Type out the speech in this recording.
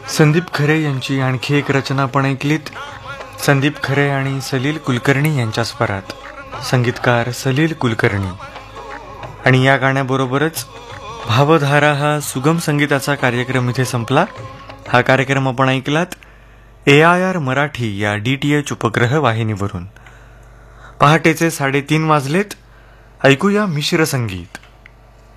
संदीप खरे यांची आणखी एक रचना आपण ऐकलीत. संदीप खरे आणि सलील कुलकर्णी यांच्या स्वरात, संगीतकार सलील कुलकर्णी. आणि या गाण्याबरोबरच भावधारा हा सुगम संगीताचा कार्यक्रम इथे संपला. हा कार्यक्रम आपण ऐकलात AIR मराठी या DTH उपग्रह वाहिनीवरून. पहाटेचे 3:30 वाजलेत. ऐकूया मिश्र संगीत.